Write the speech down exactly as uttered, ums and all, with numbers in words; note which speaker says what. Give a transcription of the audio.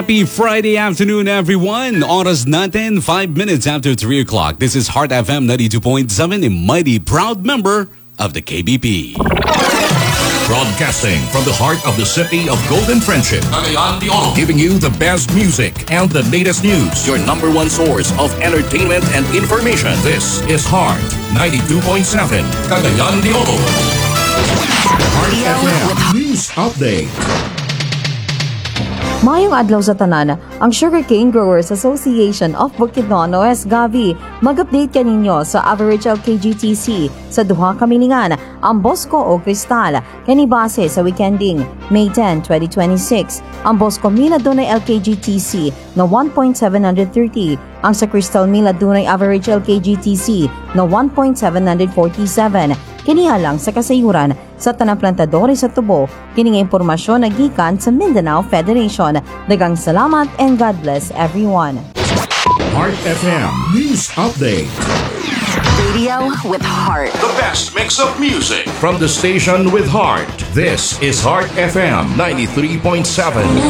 Speaker 1: Happy Friday afternoon, everyone. Oras natin, five minutes after three o'clock. This is Heart F M ninety-two point seven, a mighty proud member of the K B P.
Speaker 2: Broadcasting from the heart of the city of Golden Friendship.
Speaker 3: Cagayan de Oro.
Speaker 2: Giving you the best music and the latest news. Your number one source of entertainment and information. This is Heart ninety-two point seven.
Speaker 3: Cagayan de Oro.
Speaker 2: Heart F M News Update.
Speaker 4: Mayong adlaw sa tanan, ang Sugarcane Growers Association of Bukidnon o S G A V I mag-update kaninyo sa average L K G T C sa duha ka miningan, ang Bosco o Cristal, kanibase sa weekending May tenth, twenty twenty-six. Ang Bosco Mila dunay L K G T C na one point seven three zero, ang sa Cristal Mila dunay average L K G T C na one point seven four seven. Kiniha lang sa kasayuran sa tanang plantadore sa tubo. Kining impormasyon nagikan sa Mindanao Federation. Dagang salamat and God bless everyone.
Speaker 2: Heart F M News Update.
Speaker 5: Radio with heart.
Speaker 3: The best mix of music.
Speaker 2: From the station with heart. This is Heart F M ninety-three point seven.